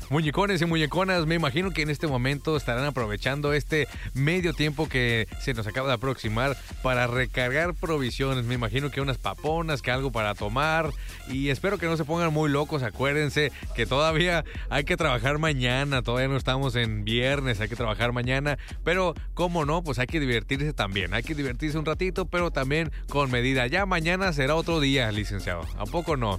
Muñecones y muñeconas, me imagino que en este momento estarán aprovechando este medio tiempo que se nos acaba de aproximar para recargar provisiones. Me imagino que unas paponas, que algo para tomar, y espero que no se pongan muy locos. Acuérdense que todavía hay que trabajar mañana, todavía no estamos en viernes, hay que trabajar mañana, pero cómo no, pues hay que divertirse también, hay que divertirse un ratito, pero también con medida. Ya mañana será otro día, licenciado, ¿a poco no?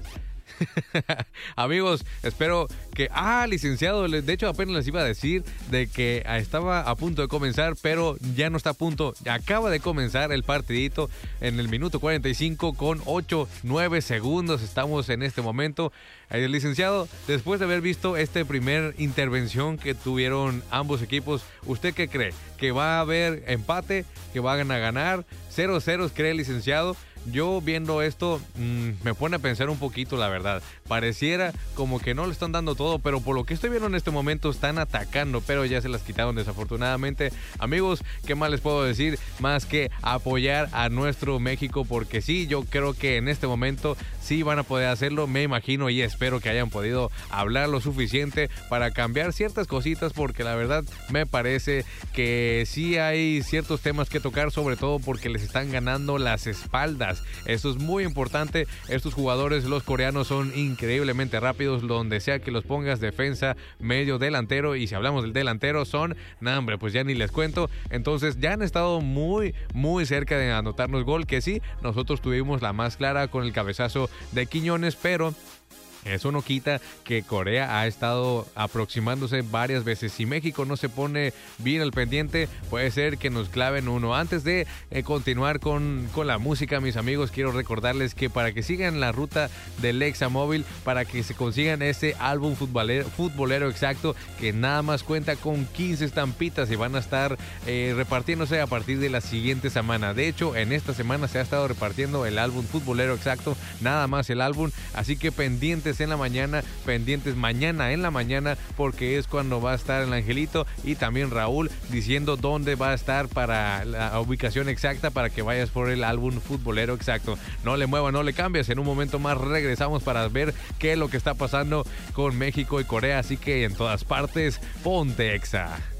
Amigos, espero que... licenciado, de hecho apenas les iba a decir de que estaba a punto de comenzar, pero ya no está a punto. Acaba de comenzar el partidito en el minuto 45 con 8-9 segundos. Estamos en este momento. Licenciado, después de haber visto esta primer intervención que tuvieron ambos equipos, ¿usted qué cree? ¿Que va a haber empate? ¿Que van a ganar? 0-0, ¿cree, licenciado? Yo viendo esto me pone a pensar un poquito, la verdad. Pareciera como que no le están dando todo, pero por lo que estoy viendo en este momento están atacando, pero ya se las quitaron desafortunadamente. Amigos, ¿qué más les puedo decir? Más que apoyar a nuestro México, porque sí, yo creo que en este momento sí van a poder hacerlo. Me imagino y espero que hayan podido hablar lo suficiente para cambiar ciertas cositas, porque la verdad me parece que sí hay ciertos temas que tocar, sobre todo porque les están ganando las espaldas. Esto es muy importante. Estos jugadores, los coreanos, son increíblemente rápidos, donde sea que los pongas, defensa, medio, delantero, y si hablamos del delantero son, hombre, pues ya ni les cuento. Entonces ya han estado muy cerca de anotarnos gol, que sí, nosotros tuvimos la más clara con el cabezazo de Quiñones, pero eso no quita que Corea ha estado aproximándose varias veces. Si México no se pone bien al pendiente, puede ser que nos claven uno. Antes de continuar con la música, mis amigos, quiero recordarles que para que sigan la ruta del Examóvil, para que se consigan ese álbum futbolero exacto, que nada más cuenta con 15 estampitas y van a estar repartiéndose a partir de la siguiente semana. De hecho, en esta semana se ha estado repartiendo el álbum futbolero exacto, nada más el álbum, así que pendientes en la mañana, pendientes mañana en la mañana, porque es cuando va a estar el Angelito y también Raúl diciendo dónde va a estar para la ubicación exacta para que vayas por el álbum futbolero exacto. No le muevas, no le cambies. En un momento más regresamos para ver qué es lo que está pasando con México y Corea, así que en todas partes, ponte Exa.